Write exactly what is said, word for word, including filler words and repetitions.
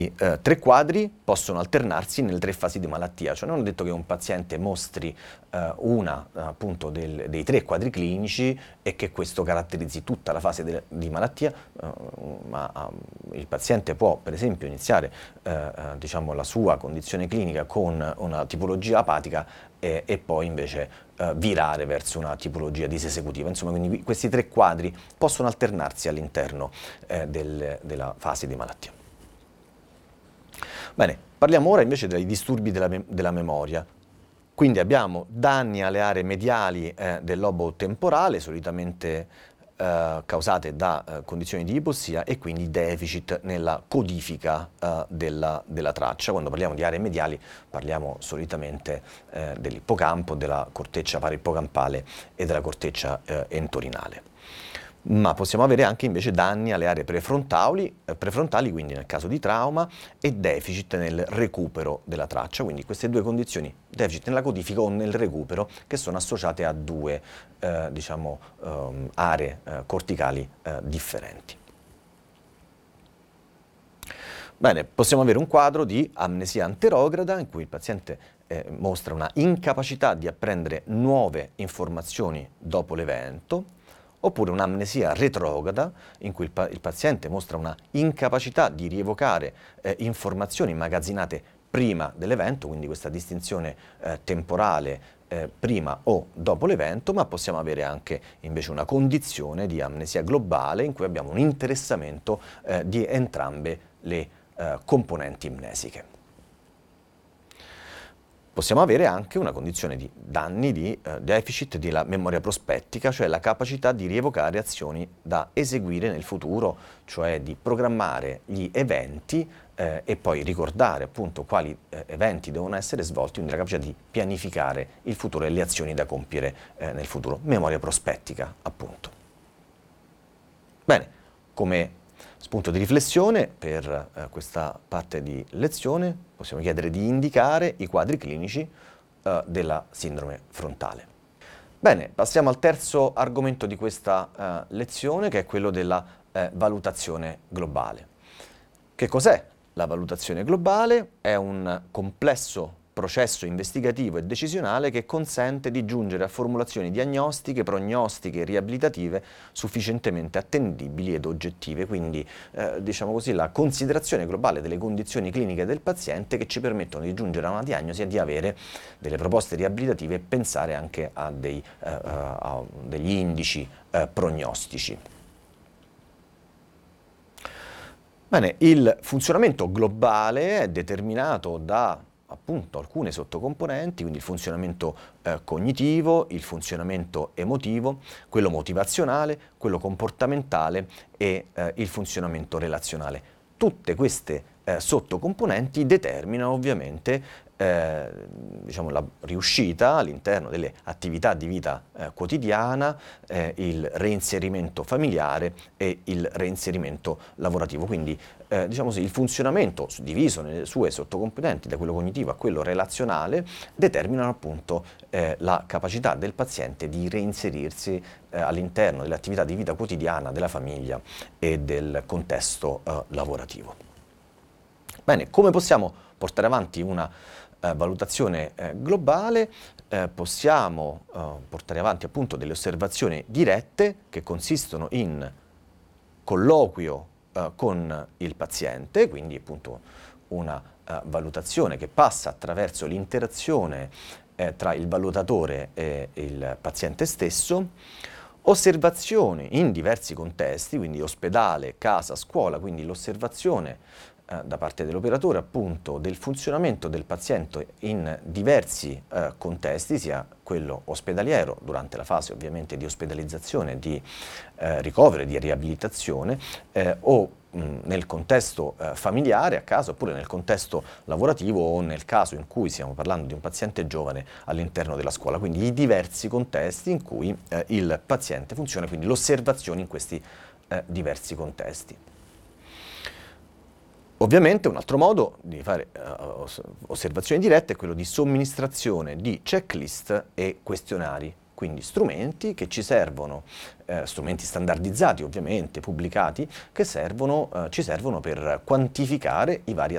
Eh, tre quadri possono alternarsi nelle tre fasi di malattia, cioè non è detto che un paziente mostri eh, una appunto del, dei tre quadri clinici e che questo caratterizzi tutta la fase de, di malattia, eh, ma um, il paziente può per esempio iniziare eh, eh, diciamo, la sua condizione clinica con una tipologia apatica e, e poi invece eh, virare verso una tipologia disesecutiva. Insomma, quindi questi tre quadri possono alternarsi all'interno eh, del, della fase di malattia. Bene, parliamo ora invece dei disturbi della, mem della memoria. Quindi abbiamo danni alle aree mediali eh, del lobo temporale, solitamente eh, causate da eh, condizioni di ipossia e quindi deficit nella codifica eh, della, della traccia. Quando parliamo di aree mediali parliamo solitamente eh, dell'ippocampo, della corteccia parippocampale e della corteccia eh, entorinale. Ma possiamo avere anche invece danni alle aree prefrontali, eh, prefrontali, quindi nel caso di trauma, e deficit nel recupero della traccia, quindi queste due condizioni, deficit nella codifica o nel recupero, che sono associate a due eh, diciamo, um, aree eh, corticali eh, differenti. Bene, possiamo avere un quadro di amnesia anterograda in cui il paziente eh, mostra una incapacità di apprendere nuove informazioni dopo l'evento, oppure un'amnesia retrograda, in cui il, pa il paziente mostra una incapacità di rievocare eh, informazioni immagazzinate prima dell'evento, quindi questa distinzione eh, temporale eh, prima o dopo l'evento, ma possiamo avere anche invece una condizione di amnesia globale in cui abbiamo un interessamento eh, di entrambe le eh, componenti mnesiche. Possiamo avere anche una condizione di danni di eh, deficit della memoria prospettica, cioè la capacità di rievocare azioni da eseguire nel futuro, cioè di programmare gli eventi eh, e poi ricordare appunto quali eh, eventi devono essere svolti, quindi la capacità di pianificare il futuro e le azioni da compiere eh, nel futuro. Memoria prospettica, appunto. Bene, come spunto di riflessione per eh, questa parte di lezione possiamo chiedere di indicare i quadri clinici eh, della sindrome frontale. Bene, passiamo al terzo argomento di questa eh, lezione, che è quello della eh, valutazione globale. Che cos'è la valutazione globale? È un complesso processo investigativo e decisionale che consente di giungere a formulazioni diagnostiche, prognostiche e riabilitative sufficientemente attendibili ed oggettive, quindi eh, diciamo così la considerazione globale delle condizioni cliniche del paziente che ci permettono di giungere a una diagnosi e di avere delle proposte riabilitative e pensare anche a, dei, eh, a degli indici eh, prognostici. Bene, il funzionamento globale è determinato da appunto alcune sottocomponenti, quindi il funzionamento eh, cognitivo, il funzionamento emotivo, quello motivazionale, quello comportamentale e eh, il funzionamento relazionale. Tutte queste eh, sottocomponenti determinano ovviamente eh, diciamo, la riuscita all'interno delle attività di vita eh, quotidiana, eh, il reinserimento familiare e il reinserimento lavorativo. Quindi eh, diciamo così, il funzionamento diviso nelle sue sottocomponenti, da quello cognitivo a quello relazionale, determinano appunto eh, la capacità del paziente di reinserirsi eh, all'interno delle attività di vita quotidiana, della famiglia e del contesto eh, lavorativo. Bene, come possiamo portare avanti una eh, valutazione eh, globale? Eh, possiamo eh, portare avanti appunto delle osservazioni dirette che consistono in colloquio eh, con il paziente, quindi appunto una eh, valutazione che passa attraverso l'interazione eh, tra il valutatore e il paziente stesso, osservazioni in diversi contesti, quindi ospedale, casa, scuola, quindi l'osservazione eh, da parte dell'operatore appunto del funzionamento del paziente in diversi eh, contesti, sia quello ospedaliero durante la fase ovviamente di ospedalizzazione, di eh, ricovero e di riabilitazione eh, o mh, nel contesto eh, familiare a casa, oppure nel contesto lavorativo o nel caso in cui stiamo parlando di un paziente giovane all'interno della scuola, quindi i diversi contesti in cui eh, il paziente funziona, quindi l'osservazione in questi eh, diversi contesti. Ovviamente un altro modo di fare uh, osservazioni dirette è quello di somministrazione di checklist e questionari. quindi strumenti che ci servono, eh, strumenti standardizzati ovviamente, pubblicati, che servono, eh, ci servono per quantificare i vari